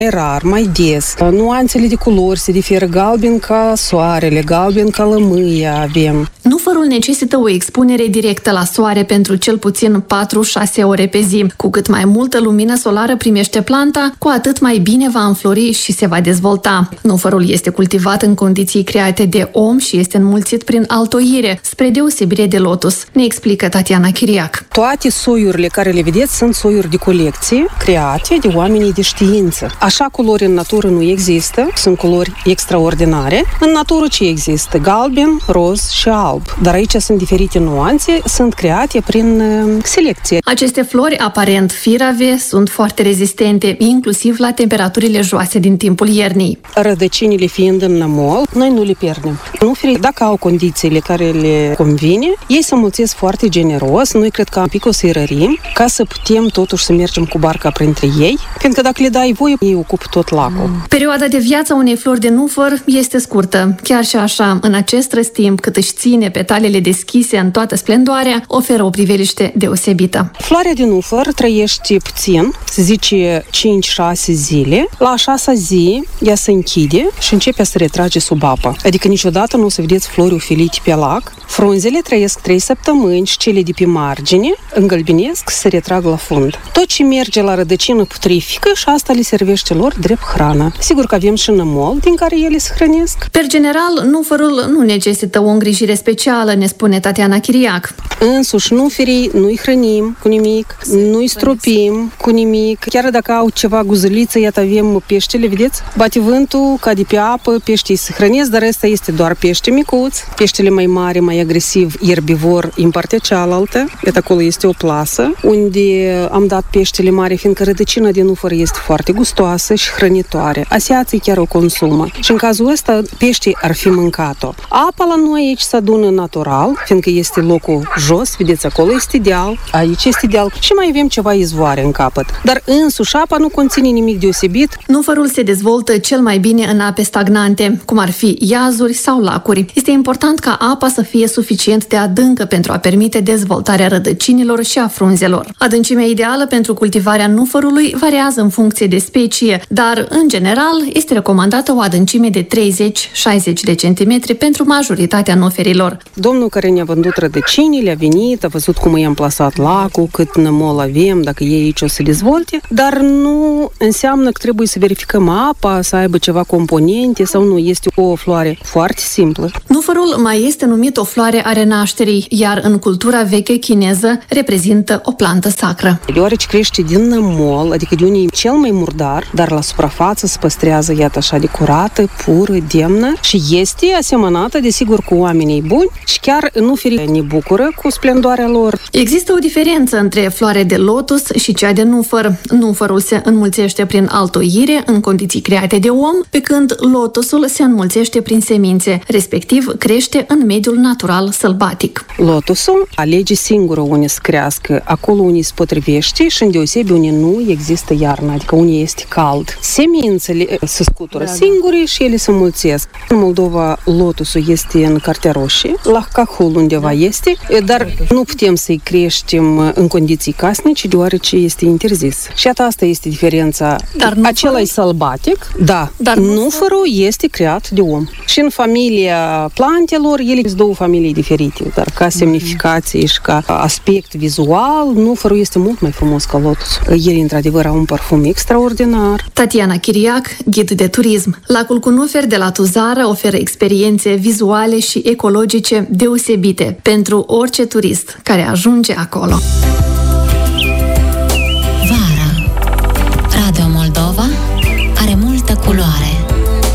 rar, mai des. Nuanțele de culori se diferă, galben ca soarele, galben ca lămâia avem. Nufărul necesită o expunere directă la soare pentru cel puțin 4-6 ore pe zi. Cu cât mai multă lumină solară primește planta, cu atât mai bine va înflori și se va dezvolta. Nufărul este cultivat în condiții create de om și este înmulțit prin altoire, spre deosebire de lotus, ne explică Tatiana Chiriac. Toate soiurile care le vedeți sunt soiuri de colecție create de oamenii de știință. Așa culori în natură nu există, sunt culori extraordinare. În natură ce există? Galben, roz și alb. Dar aici sunt diferite nuanțe, sunt create prin selecție. Aceste flori, aparent firave, sunt foarte rezistente, inclusiv la temperaturile joase din timpul iernii. Rădăcinile fiind în nămol, noi nu le pierdem. Nuferii, dacă au condițiile care le convine, ei se mulțesc foarte generos. Noi cred că un pic o să-i rărim, ca să putem totuși să mergem cu barca printre ei, pentru că dacă le dai voie, ei ocupă tot lacul. Perioada de viață a unei flori de nufăr este scurtă. Chiar și așa, în acest răstimp, cât își ține petalele deschise în toată splendoarea, oferă o priveliște deosebită. Floarea de nufăr trăiește puțin, se zice 5-6 zile. La a 6-a zi, ea se închide și începe să retrage sub apă. Adică niciodată nu o să vedeți flori ofilite pe lac. Frunzele trăiesc 3 săptămâni și cele de pe margine îngălbenesc, se retrag la fund. Tot ce merge la rădăcină putrifică și asta le servește lor drept hrană. Sigur că avem și nămol din care ele se hrănesc. Per general, nufărul nu necesită o îngrijire specială, ne spune Tatiana Chiriac. Însuși nuferii nu-i hrănim cu nimic, nu-i stropim cu nimic. Chiar dacă au ceva guzăliță, iată avem peștele, vedeți? Bate vântul, cade pe apă, peștii se hrănesc, dar ăsta este doar pește micuț. Peștele mai mare, mai agresiv, ierbivor, în partea cealaltă. Iată acolo este o plasă, unde am dat peștele mare, fiindcă rădăcina de nufăr este foarte gustoasă și hrănitoare. Asiații chiar o consumă. Și în cazul ăsta, peștii ar fi mâncat-o. Apa la noi aici se adună natural, fiindcă este locul jos, vedeți, acolo este deal, aici este deal și mai avem ceva izvoare în capăt. Dar însuși apa nu conține nimic deosebit. Nufărul se dezvoltă cel mai bine în ape stagnante, cum ar fi iazuri sau lacuri. Este important ca apa să fie suficient de adâncă pentru a permite dezvoltarea rădăcinilor și a frunzelor. Adâncimea ideală pentru cultivarea nufărului variază în funcție de specie, dar, în general, este recomandată o adâncime de 30-60 de centimetri pentru majoritatea nuferilor. Domnul care ne-a vândut rădăcinile a venit, a văzut cum i-am plasat lacul, cât nămol avem, dacă ei aici o să dezvolte, dar nu înseamnă că trebuie să verificăm apa, să aibă ceva componente sau nu. Este o floare foarte simplă. Nufărul mai este numit o floare a renașterii, iar în cultura veche chineză reprezintă o plantă sacră. Deoarece crește din nămol, adică de unii cel mai murdar, dar la suprafață se păstrează, iată așa, de curată, pură, demnă și este asemănată, desigur, cu oamenii buni și chiar nuferii ne bucură cu splendoarea lor. Există o diferență între floare de lotus și cea de nufăr. Nufărul se înmulțește prin altoire în condiții create de om, pe când lotusul se înmulțește prin semințe, respectiv crește în mediul natural sălbatic. Lotusul alege singură unde să crească, acolo unde se potrivește și îndeosebi unde nu există iarnă, adică unde este cald. Semințele se scutură singure și ele se mulțesc. În Moldova lotusul este în Cartea Roșie, la Cahul undeva este, dar nu putem să-i creștem în condiții casnice, deoarece este interzis. Și asta este diferența. Acela e sălbatic, da, dar nufărul este creat de om. Și în familia plantelor, ele sunt două familii diferite, dar ca semnificație și ca aspect vizual, nufărul este mult mai frumos ca lotusul. El, într-adevăr, au un parfum extraordinar. Tatiana Chiriac, ghid de turism. Lacul cu nuferi de la Tuzara oferă experiențe vizuale și ecologice deosebite pentru orice turist care ajunge acolo.